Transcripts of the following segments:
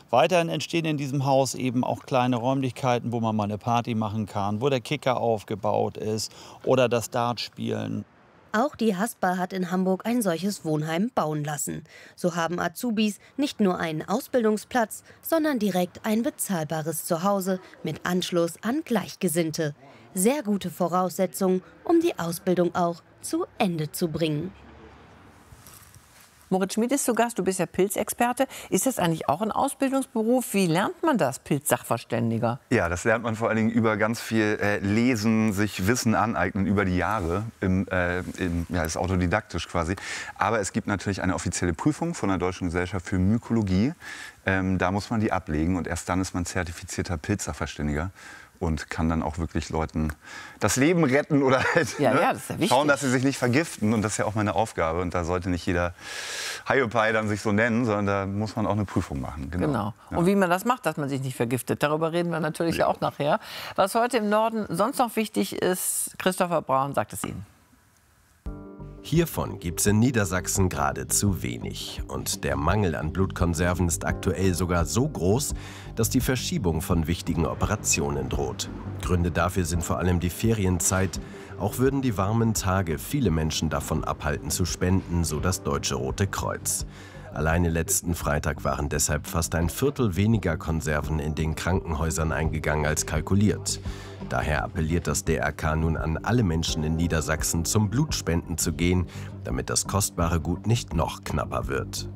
Weiterhin entstehen in diesem Haus eben auch kleine Räumlichkeiten, wo man mal eine Party machen kann, wo der Kicker aufgebaut ist oder das Dartspielen. Auch die Haspa hat in Hamburg ein solches Wohnheim bauen lassen. So haben Azubis nicht nur einen Ausbildungsplatz, sondern direkt ein bezahlbares Zuhause mit Anschluss an Gleichgesinnte. Sehr gute Voraussetzungen, um die Ausbildung auch zu Ende zu bringen. Moritz Schmid ist zu Gast, du bist ja Pilzexperte. Ist das eigentlich auch ein Ausbildungsberuf? Wie lernt man das, Pilzsachverständiger? Ja, das lernt man vor allen Dingen über ganz viel Lesen, sich Wissen aneignen über die Jahre. Ja, ist autodidaktisch quasi. Aber es gibt natürlich eine offizielle Prüfung von der Deutschen Gesellschaft für Mykologie. Da muss man die ablegen und erst dann ist man zertifizierter Pilzsachverständiger. Und kann dann auch wirklich Leuten das Leben retten oder halt das ist ja schauen, dass sie sich nicht vergiften. Und das ist ja auch meine Aufgabe. Und da sollte nicht jeder Hiopai dann sich so nennen, sondern da muss man auch eine Prüfung machen. Genau. Ja. Und wie man das macht, dass man sich nicht vergiftet, darüber reden wir natürlich auch nachher. Was heute im Norden sonst noch wichtig ist, Christopher Braun sagt es Ihnen. Hiervon gibt es in Niedersachsen geradezu wenig. Und der Mangel an Blutkonserven ist aktuell sogar so groß, dass die Verschiebung von wichtigen Operationen droht. Gründe dafür sind vor allem die Ferienzeit. Auch würden die warmen Tage viele Menschen davon abhalten zu spenden, so das Deutsche Rote Kreuz. Alleine letzten Freitag waren deshalb fast ein Viertel weniger Konserven in den Krankenhäusern eingegangen als kalkuliert. Daher appelliert das DRK nun an alle Menschen in Niedersachsen, zum Blutspenden zu gehen, damit das kostbare Gut nicht noch knapper wird.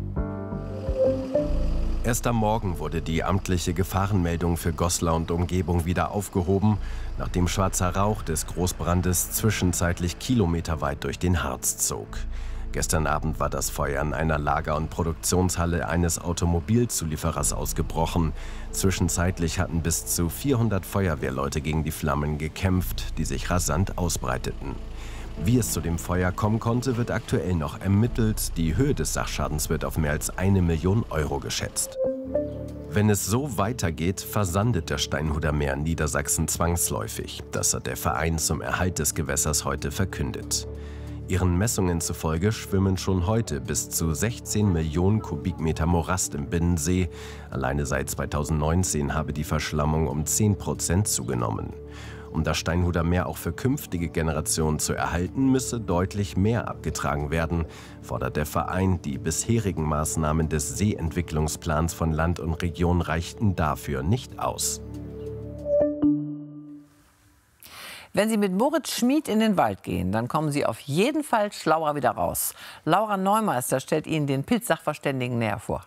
Erst am Morgen wurde die amtliche Gefahrenmeldung für Goslar und Umgebung wieder aufgehoben, nachdem schwarzer Rauch des Großbrandes zwischenzeitlich kilometerweit durch den Harz zog. Gestern Abend war das Feuer in einer Lager- und Produktionshalle eines Automobilzulieferers ausgebrochen. Zwischenzeitlich hatten bis zu 400 Feuerwehrleute gegen die Flammen gekämpft, die sich rasant ausbreiteten. Wie es zu dem Feuer kommen konnte, wird aktuell noch ermittelt. Die Höhe des Sachschadens wird auf mehr als 1 Million Euro geschätzt. Wenn es so weitergeht, versandet der Steinhuder Meer in Niedersachsen zwangsläufig. Das hat der Verein zum Erhalt des Gewässers heute verkündet. Ihren Messungen zufolge schwimmen schon heute bis zu 16 Millionen Kubikmeter Morast im Binnensee. Alleine seit 2019 habe die Verschlammung um 10% zugenommen. Um das Steinhuder Meer auch für künftige Generationen zu erhalten, müsse deutlich mehr abgetragen werden, fordert der Verein. Die bisherigen Maßnahmen des Seeentwicklungsplans von Land und Region reichten dafür nicht aus. Wenn Sie mit Moritz Schmid in den Wald gehen, dann kommen Sie auf jeden Fall schlauer wieder raus. Laura Neumeister stellt Ihnen den Pilzsachverständigen näher vor.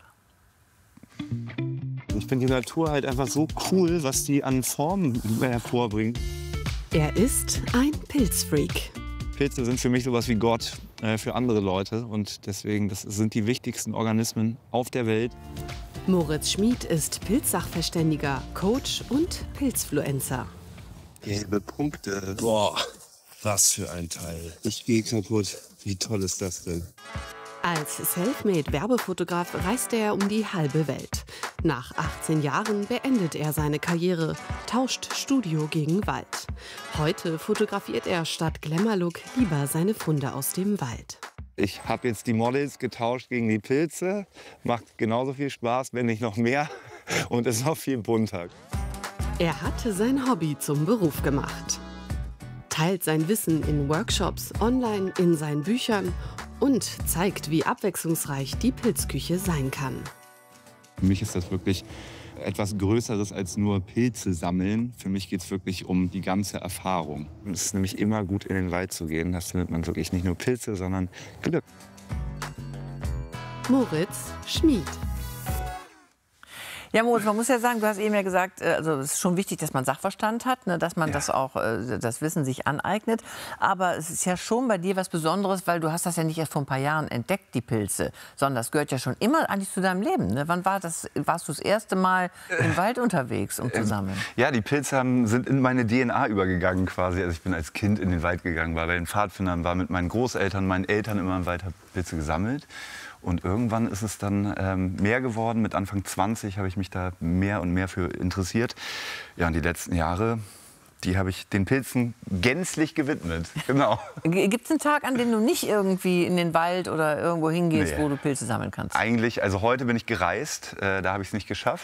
Ich finde die Natur halt einfach so cool, was die an Formen hervorbringt. Er ist ein Pilzfreak. Pilze sind für mich sowas wie Gott für andere Leute. Und deswegen, das sind die wichtigsten Organismen auf der Welt. Moritz Schmid ist Pilzsachverständiger, Coach und Pilzfluencer. Gelbe Punkte. Boah, was für ein Teil. Ich gehe kaputt. Wie toll ist das denn? Als Selfmade-Werbefotograf reist er um die halbe Welt. Nach 18 Jahren beendet er seine Karriere, tauscht Studio gegen Wald. Heute fotografiert er statt Glamour-Look lieber seine Funde aus dem Wald. Ich habe jetzt die Models getauscht gegen die Pilze. Macht genauso viel Spaß, wenn nicht noch mehr. Und ist noch viel bunter. Er hatte sein Hobby zum Beruf gemacht. Teilt sein Wissen in Workshops, online, in seinen Büchern und zeigt, wie abwechslungsreich die Pilzküche sein kann. Für mich ist das wirklich etwas Größeres als nur Pilze sammeln. Für mich geht es wirklich um die ganze Erfahrung. Es ist nämlich immer gut, in den Wald zu gehen. Da findet man wirklich nicht nur Pilze, sondern Glück. Moritz Schmid. Ja, Moritz, man muss ja sagen, du hast eben ja gesagt, also es ist schon wichtig, dass man Sachverstand hat, ne, dass man das auch, das Wissen sich aneignet. Aber es ist ja schon bei dir was Besonderes, weil du hast das ja nicht erst vor ein paar Jahren entdeckt, die Pilze, sondern das gehört ja schon immer eigentlich zu deinem Leben. Ne? Wann war das, warst du das erste Mal im Wald unterwegs, um zu sammeln? Ja, die Pilze sind in meine DNA übergegangen quasi. Also ich bin als Kind in den Wald gegangen, war bei den Pfadfindern, war mit meinen Großeltern, meinen Eltern immer im Wald, habe Pilze gesammelt. Und irgendwann ist es dann mehr geworden. Mit Anfang 20 habe ich mich da mehr und mehr für interessiert. Ja, und die letzten Jahre, die habe ich den Pilzen gänzlich gewidmet. Genau. Gibt es einen Tag, an dem du nicht irgendwie in den Wald oder irgendwo hingehst, Nee. wo du Pilze sammeln kannst? Eigentlich, also heute bin ich gereist, da habe ich es nicht geschafft.